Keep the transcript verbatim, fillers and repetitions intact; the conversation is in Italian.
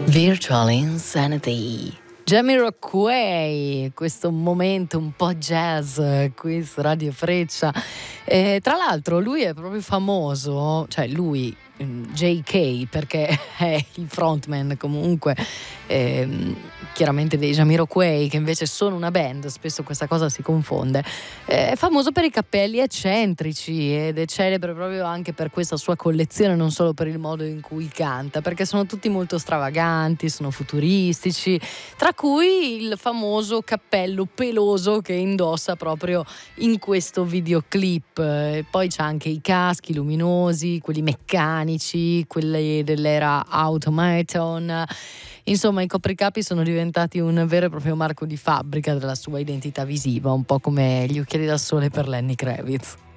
Virtual Insanity. Jamiroquai, questo momento un po' jazz qui su Radio Freccia. E tra l'altro lui è proprio famoso, cioè lui, J K, perché è il frontman comunque ehm, chiaramente dei Jamiroquai, che invece sono una band, spesso questa cosa si confonde. È famoso per i capelli eccentrici ed è celebre proprio anche per questa sua collezione, non solo per il modo in cui canta, perché sono tutti molto stravaganti, sono futuristici, tra cui il famoso cappello peloso che indossa proprio in questo videoclip. E poi c'è anche i caschi luminosi, quelli meccanici, quelli dell'era automaton. Insomma, i copricapi sono diventati un vero e proprio marco di fabbrica della sua identità visiva, un po' come gli occhiali da sole per Lenny Kravitz.